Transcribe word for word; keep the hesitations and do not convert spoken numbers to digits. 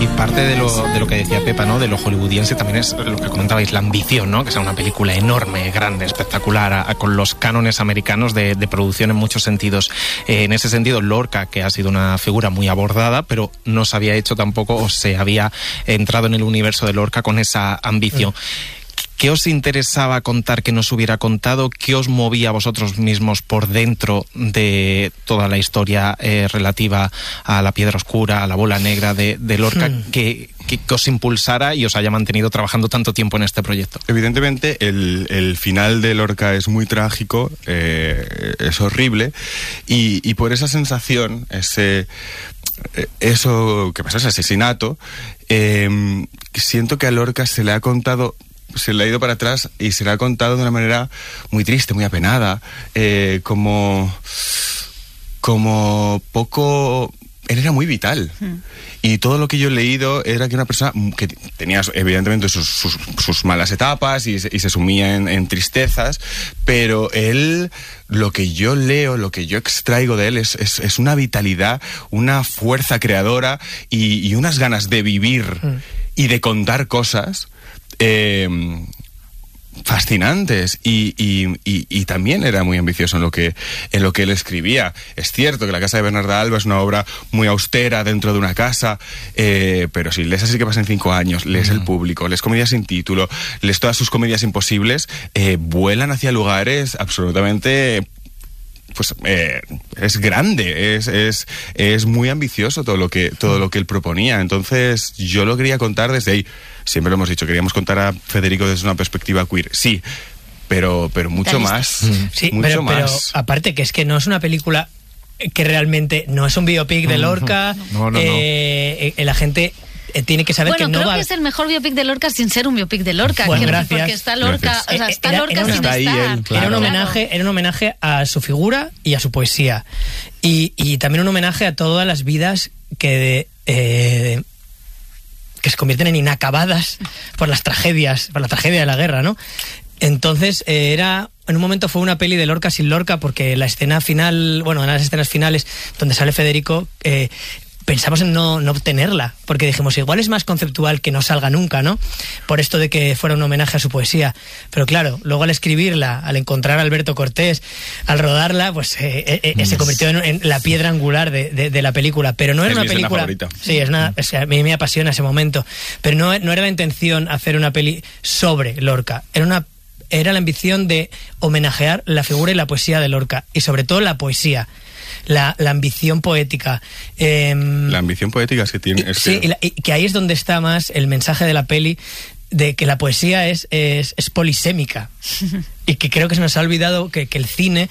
y parte de lo, de lo que decía Pepa, ¿no? De lo hollywoodiense también es lo que comentabais, la ambición, ¿no? Que sea una película enorme, grande, espectacular, a, a, con los cánones americanos de, de producción en muchos sentidos. Eh, en ese sentido, Lorca, que ha sido una figura muy abordada, pero no se había hecho tampoco, o se había entrado en el universo de Lorca con esa ambición. Mm. ¿Qué os interesaba contar que no se hubiera contado? ¿Qué os movía a vosotros mismos por dentro de toda la historia eh, relativa a la piedra oscura, a la bola negra de, de Lorca, hmm. que, que, que os impulsara y os haya mantenido trabajando tanto tiempo en este proyecto? Evidentemente el, el final de Lorca es muy trágico, eh, es horrible, y, y por esa sensación, ese... eso que pasa, ese asesinato, eh, siento que a Lorca se le ha contado, se le ha ido para atrás y se le ha contado de una manera muy triste, muy apenada, eh, como, como poco... Él era muy vital. Mm. Y todo lo que yo he leído era que una persona que tenía evidentemente sus, sus, sus malas etapas y, y se sumía en, en tristezas, pero él, lo que yo leo, lo que yo extraigo de él es, es, es una vitalidad, una fuerza creadora y, y unas ganas de vivir mm. y de contar cosas eh, fascinantes, y, y, y, y también era muy ambicioso en lo que en lo que él escribía. Es cierto que La casa de Bernarda Alba es una obra muy austera dentro de una casa, eh, pero si lees Así que pasan cinco años, lees uh-huh. El público, lees Comedias sin título, lees todas sus comedias imposibles, eh, vuelan hacia lugares absolutamente... pues eh, es grande, es, es, es muy ambicioso todo lo que todo lo que él proponía. Entonces yo lo quería contar desde ahí. Siempre lo hemos dicho, queríamos contar a Federico desde una perspectiva queer, sí, pero, pero mucho más. Mm. Sí, mucho pero, más. pero aparte que es que no es una película que realmente no es un biopic de Lorca. No, no, no. Eh, eh, la gente... tiene que saber bueno, que no creo va... que es el mejor biopic de Lorca sin ser un biopic de Lorca. Bueno, que, gracias. Porque está Lorca, Gracias. o sea, está Era- Lorca era una- sin está ahí estar. él, Era claro. un homenaje, era un homenaje a su figura y a su poesía. Y, y también un homenaje a todas las vidas que, eh, que se convierten en inacabadas por las tragedias, por la tragedia de la guerra, ¿no? Entonces, eh, era... En un momento fue una peli de Lorca sin Lorca, porque la escena final, bueno, en las escenas finales donde sale Federico... Eh, pensamos en no, no obtenerla, porque dijimos, igual es más conceptual que no salga nunca, ¿no? Por esto de que fuera un homenaje a su poesía. Pero claro, luego al escribirla, al encontrar a Alberto Cortés, al rodarla, pues eh, eh, eh, se convirtió en, en la piedra angular de, de, de la película. Pero no era es una mi escena película... favorita. Sí, es una, o sea, a mí me apasiona ese momento. Pero no, no era la intención hacer una peli sobre Lorca. Era una era la ambición de homenajear la figura y la poesía de Lorca. Y sobre todo la poesía. La, la ambición poética. Eh, La ambición poética es que tiene... y, es sí, que... y, la, y que ahí es donde está más el mensaje de la peli, de que la poesía es, es, es polisémica. Y que creo que se nos ha olvidado que, que el cine